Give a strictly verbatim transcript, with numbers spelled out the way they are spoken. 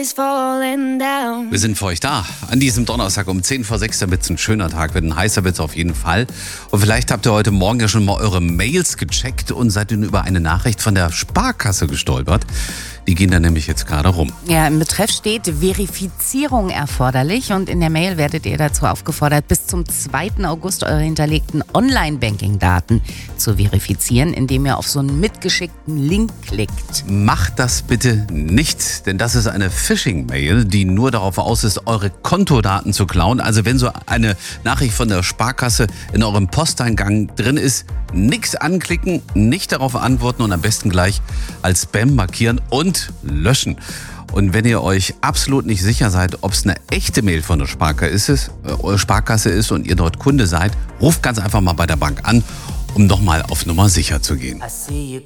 is falling down. Wir sind für euch da. An diesem Donnerstag um zehn vor sechs, da wird es ein schöner Tag, wird ein heißer wird's auf jeden Fall. Und vielleicht habt ihr heute Morgen ja schon mal eure Mails gecheckt und seid dann über eine Nachricht von der Sparkasse gestolpert. Die gehen da nämlich jetzt gerade rum. Ja, im Betreff steht Verifizierung erforderlich und in der Mail werdet ihr dazu aufgefordert, bis zum zweiten August eure hinterlegten Online-Banking-Daten zu verifizieren, indem ihr auf so einen mitgeschickten Link klickt. Macht das bitte nicht, denn das ist eine Phishing-Mail, die nur darauf aus ist, eure Kontodaten zu klauen. Also wenn so eine Nachricht von der Sparkasse in eurem Posteingang drin ist, nichts anklicken, nicht darauf antworten und am besten gleich als Spam markieren und löschen. Und wenn ihr euch absolut nicht sicher seid, ob es eine echte Mail von der Sparkasse ist, äh, Sparkasse ist und ihr dort Kunde seid, ruft ganz einfach mal bei der Bank an, um nochmal auf Nummer sicher zu gehen. I see you